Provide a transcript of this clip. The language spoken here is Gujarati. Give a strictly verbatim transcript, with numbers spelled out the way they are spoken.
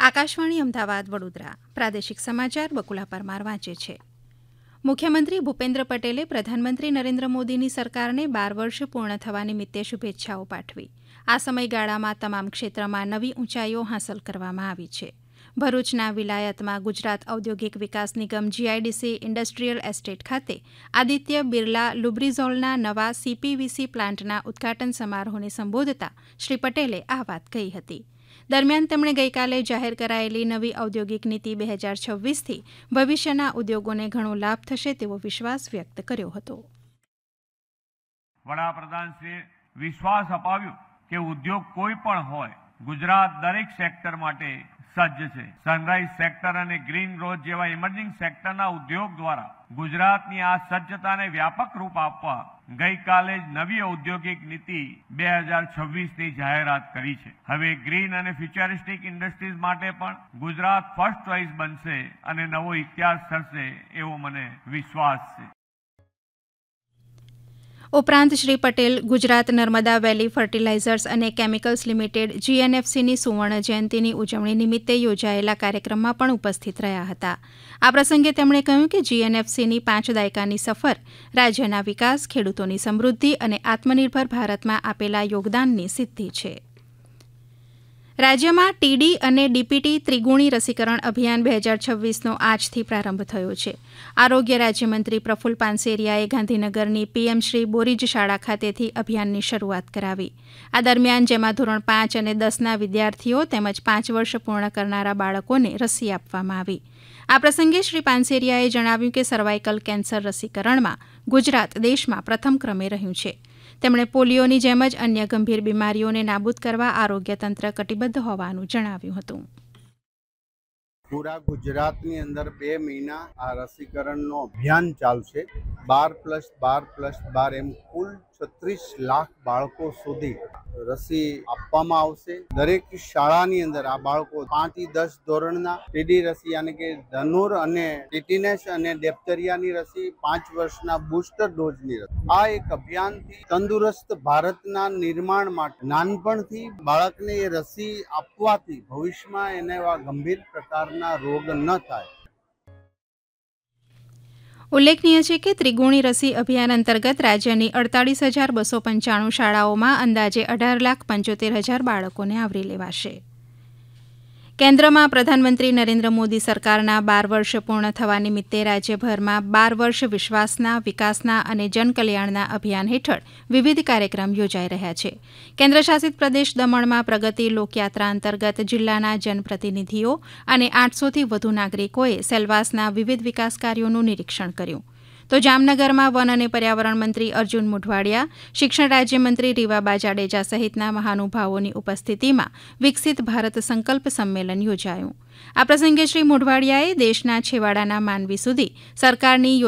આકાશવાણી અમદાવાદ વડોદરા પ્રાદેશિક સમાચાર બકુલા પરમાર વાંચે છે. મુખ્યમંત્રી ભૂપેન્દ્ર પટેલે પ્રધાનમંત્રી નરેન્દ્ર મોદીની સરકારને બાર વર્ષ પૂર્ણ થવા નિમિત્તે શુભેચ્છાઓ પાઠવી. આ સમયગાળામાં તમામ ક્ષેત્રમાં નવી ઊંચાઈઓ હાંસલ કરવામાં આવી છે. ભરૂચના વિલાયતમાં ગુજરાત ઔદ્યોગિક વિકાસ નિગમ જીઆઈડીસી ઇન્ડસ્ટ્રીયલ એસ્ટેટ ખાતે આદિત્ય બિરલા લુબ્રિઝોલના નવા સીપીવીસી પ્લાન્ટના ઉદઘાટન સમારોહને સંબોધતા શ્રી પટેલે આ વાત કહી હતી. દરમિયાન તેમણે ગઈકાલે જાહેર કરાયેલી નવી ઔદ્યોગિક નીતિ બે હજાર છવ્વીસથી ભવિષ્યના ઉદ્યોગોને ઘણો લાભ થશે તેવો વિશ્વાસ વ્યક્ત કર્યો હતો. વડાપ્રધાનશ્રીએ વિશ્વાસ અપાવ્યો કે ઉદ્યોગ કોઈ પણ હોય, ગુજરાત દરેક સેક્ટર માટે સજ્જ છે. સનરાઈઝ સેક્ટર અને ગ્રીન ગ્રોથ જેવા ઇમર્જિંગ સેક્ટરના ઉદ્યોગ દ્વારા ગુજરાતની આ સજ્જતાને વ્યાપક રૂપ આપવા ગઈકાલે જ નવી ઔદ્યોગિક નીતિ બે હજાર છવ્વીસની જાહેરાત કરી છે. હવે ગ્રીન અને ફ્યુચરિસ્ટિક ઇન્ડસ્ટ્રીઝ માટે પણ ગુજરાત ફર્સ્ટ ચોઇસ બનશે અને નવો ઇતિહાસ થશે એવો મને વિશ્વાસ છે. ઉપરાંત શ્રી પટેલ ગુજરાત નર્મદા વેલી ફર્ટિલાઇઝર્સ અને કેમિકલ્સ લિમિટેડ જીએનએફસીની સુવર્ણ જયંતિની ઉજવણી નિમિત્તે યોજાયેલા કાર્યક્રમમાં પણ ઉપસ્થિત રહ્યા હતા. આ પ્રસંગે તેમણે કહ્યું કે જીએનએફસીની પાંચ દાયકાની સફર રાજ્યના વિકાસ, ખેડૂતોની સમૃદ્ધિ અને આત્મનિર્ભર ભારતમાં આપેલા યોગદાનની સિદ્ધિ છે. રાજ્યમાં ટીડી અને ડીપીટી ત્રિગુણી રસીકરણ અભિયાન બે હજાર છવ્વીસનો આજથી પ્રારંભ થયો છે. આરોગ્ય રાજ્યમંત્રી પ્રફુલ્લ પાનસેરિયાએ ગાંધીનગરની પીએમશ્રી બોરીજ શાળા ખાતેથી અભિયાનની શરૂઆત કરાવી. આ દરમિયાન જેમાં ધોરણ પાંચ અને દસના વિદ્યાર્થીઓ તેમજ પાંચ વર્ષ પૂર્ણ કરનારા બાળકોને રસી આપવામાં આવી. આ પ્રસંગે શ્રી પાનસેરિયાએ જણાવ્યું કે સર્વાઇકલ કેન્સર રસીકરણમાં ગુજરાત દેશમાં પ્રથમ ક્રમે રહ્યું છે. તેમણે પોલિયોની જેમ જ અન્ય ગંભીર બીમારીઓને નાબૂદ કરવા આરોગ્ય તંત્ર કટિબદ્ધ હોવાનું જણાવ્યું હતું. પૂરા ગુજરાતની અંદર બે મહિના આ રસીકરણનો અભિયાન ચાલશે. બાર પ્લસ બાર પ્લસ બાર એમ કુલ છત્રીસ લાખ બાળકો સુધી રસી આપવામાં આવશે. દરેક શાળાની અંદર આ બાળકો પાંચ થી દસ ધોરણના ટીડી રસી યાની કે ધનુર અને ટીટીનેસ અને ડેપ્થેરિયાની રસી, પાંચ વર્ષના બુસ્ટર ડોઝની રસી. આ એક અભિયાનથી તંદુરસ્ત ભારતના નિર્માણ માટે નાનપણથી બાળકને એ રસી આપવાથી ભવિષ્યમાં એને એવા ગંભીર પ્રકારના રોગ ન થાય. ઉલ્લેખનીય છે કે ત્રિગુણી રસી અભિયાન અંતર્ગત રાજ્યની અડતાલીસ હજાર બસો પંચાણું શાળાઓમાં અંદાજે અઢાર લાખ પંચોતેર હજાર બાળકોને આવરી લેવાશે. કેન્દ્રમાં પ્રધાનમંત્રી નરેન્દ્ર મોદી સરકારના બાર વર્ષ પૂર્ણ થવા નિમિત્તે રાજ્યભરમાં બાર વર્ષ વિશ્વાસના, વિકાસના અને જનકલ્યાણના અભિયાન હેઠળ વિવિધ કાર્યક્રમ યોજાઈ રહ્યા છે. કેન્દ્રશાસિત પ્રદેશ દમણમાં પ્રગતિ લોકયાત્રા અંતર્ગત જિલ્લાના જનપ્રતિનિધિઓ અને આઠસોથી વધુ નાગરિકોએ સેલવાસના વિવિધ વિકાસ કાર્યોનું નિરીક્ષણ કર્યું. તો જામનગરમાં વન અને પર્યાવરણ મંત્રી અર્જુન મોઢવાડિયા, શિક્ષણ રાજ્યમંત્રી રીવાબા જાડેજા સહિતના મહાનુભાવોની ઉપસ્થિતિમાં વિકસિત ભારત સંકલ્પ સંમેલન યોજાયું. આ પ્રસંગે શ્રી મોઢવાડિયાએ દેશના છેવાડાના માનવી સુધી સરકારની